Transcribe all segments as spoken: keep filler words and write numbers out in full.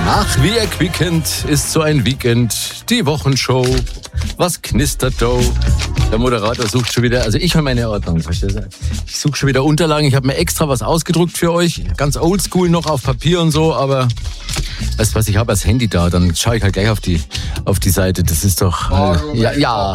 Ach, wie erquickend ist so ein Weekend. Die Wochenshow. Was knistert da? Der Moderator sucht schon wieder, also ich habe meine Ordnung, verstehst du? Ich suche schon wieder Unterlagen. Ich habe mir extra was ausgedruckt für euch. Ganz oldschool noch auf Papier und so, aber weißt du was, ich habe das Handy da, dann schaue ich halt gleich auf die auf die Seite. Das ist doch... Oh, äh, ja, ja.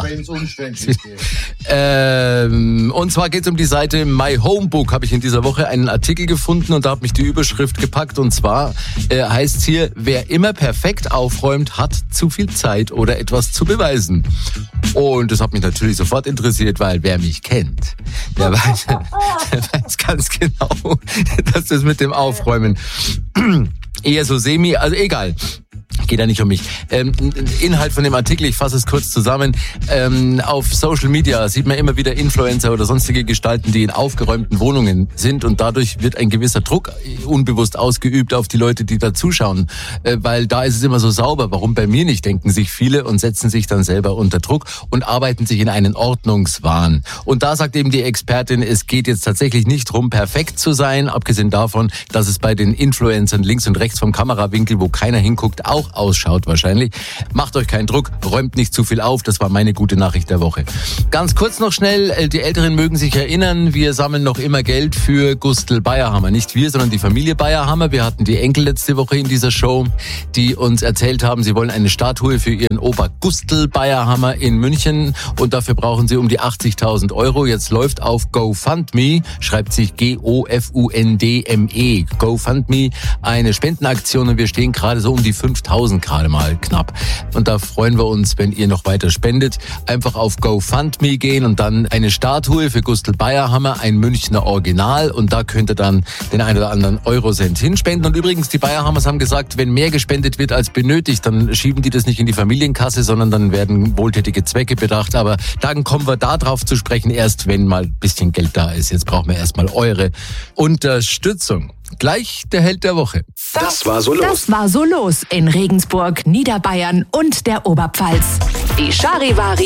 ähm, und zwar geht es um die Seite My Homebook. Habe ich in dieser Woche einen Artikel gefunden und da hat mich die Überschrift gepackt. Und zwar äh, heißt es hier, wer immer perfekt aufräumt, hat zu viel Zeit oder etwas zu beweisen. Und das hat mich natürlich sofort interessiert, weil wer mich kennt, der weiß, der weiß ganz genau, dass das mit dem Aufräumen eher so semi, also egal. Geht ja nicht um mich. Ähm, Inhalt von dem Artikel, ich fasse es kurz zusammen. Ähm, auf Social Media sieht man immer wieder Influencer oder sonstige Gestalten, die in aufgeräumten Wohnungen sind und dadurch wird ein gewisser Druck unbewusst ausgeübt auf die Leute, die da zuschauen. Äh, weil da ist es immer so sauber. Warum bei mir nicht, denken sich viele und setzen sich dann selber unter Druck und arbeiten sich in einen Ordnungswahn. Und da sagt eben die Expertin, es geht jetzt tatsächlich nicht darum, perfekt zu sein, abgesehen davon, dass es bei den Influencern links und rechts vom Kamerawinkel, wo keiner hinguckt, auch ausschaut wahrscheinlich. Macht euch keinen Druck, räumt nicht zu viel auf. Das war meine gute Nachricht der Woche. Ganz kurz noch schnell, die Älteren mögen sich erinnern, wir sammeln noch immer Geld für Gustl Bayerhammer. Nicht wir, sondern die Familie Bayerhammer. Wir hatten die Enkel letzte Woche in dieser Show, die uns erzählt haben, sie wollen eine Statue für ihren Opa Gustl Bayerhammer in München und dafür brauchen sie um die achtzigtausend Euro. Jetzt läuft auf GoFundMe, schreibt sich G O F U N D M E, GoFundMe, eine Spendenaktion und wir stehen gerade so um die fünftausend gerade mal knapp. Und da freuen wir uns, wenn ihr noch weiter spendet. Einfach auf GoFundMe gehen und dann eine Statue für Gustl Bayerhammer, ein Münchner Original. Und da könnt ihr dann den einen oder anderen Eurocent hinspenden. Und übrigens, die Bayerhammers haben gesagt, wenn mehr gespendet wird als benötigt, dann schieben die das nicht in die Familienkasse, sondern dann werden wohltätige Zwecke bedacht. Aber dann kommen wir da drauf zu sprechen, erst wenn mal ein bisschen Geld da ist. Jetzt brauchen wir erstmal eure Unterstützung. Gleich der Held der Woche. Das war so los. Das war so los in Regensburg, Niederbayern und der Oberpfalz. Die Charivari